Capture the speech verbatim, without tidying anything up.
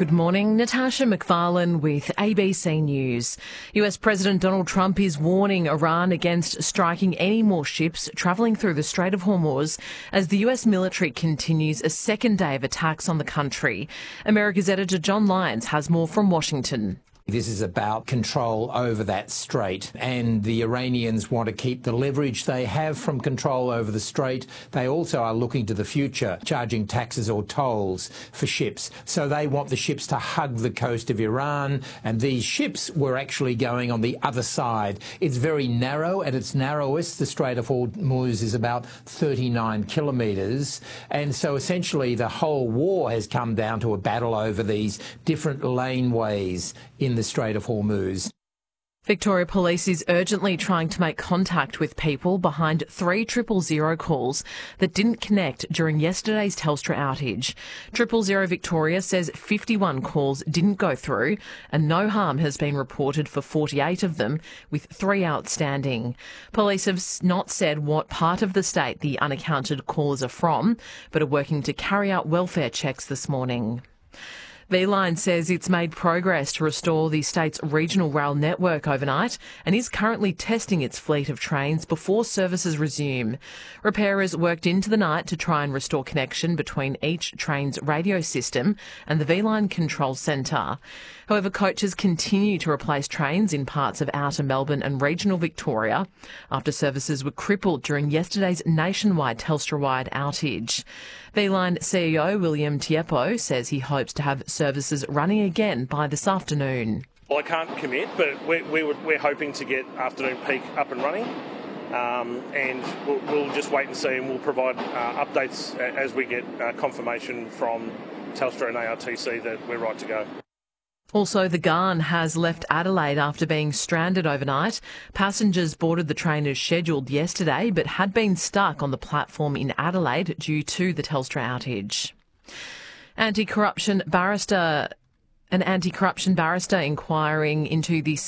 Good morning. Natasha McFarlane with A B C News. U S President Donald Trump is warning Iran against striking any more ships travelling through the Strait of Hormuz as the U S military continues a second day of attacks on the country. America's editor John Lyons has more from Washington. This is about control over that strait, and the Iranians want to keep the leverage they have from control over the strait. They also are looking to the future, charging taxes or tolls for ships. So they want the ships to hug the coast of Iran, and these ships were actually going on the other side. It's very narrow. At its narrowest, the Strait of Hormuz is about thirty-nine kilometres, and so essentially the whole war has come down to a battle over these different laneways in the Strait of Hormuz. Victoria Police is urgently trying to make contact with people behind three triple zero calls that didn't connect during yesterday's Telstra outage. Triple Zero Victoria says fifty-one calls didn't go through and no harm has been reported for forty-eight of them, with three outstanding. Police have not said what part of the state the unaccounted callers are from, but are working to carry out welfare checks this morning. V-Line says it's made progress to restore the state's regional rail network overnight and is currently testing its fleet of trains before services resume. Repairers worked into the night to try and restore connection between each train's radio system and the V-Line control centre. However, coaches continue to replace trains in parts of outer Melbourne and regional Victoria after services were crippled during yesterday's nationwide Telstra-wide outage. V-Line C E O William Tiepo says he hopes to have services running again by this afternoon. Well, I can't commit, but we're, we're, we're hoping to get afternoon peak up and running. Um, and we'll, we'll just wait and see, and we'll provide uh, updates as we get uh, confirmation from Telstra and A R T C that we're right to go. Also, the Garn has left Adelaide after being stranded overnight. Passengers boarded the train as scheduled yesterday, but had been stuck on the platform in Adelaide due to the Telstra outage. Anti-corruption barrister... An anti-corruption barrister inquiring into the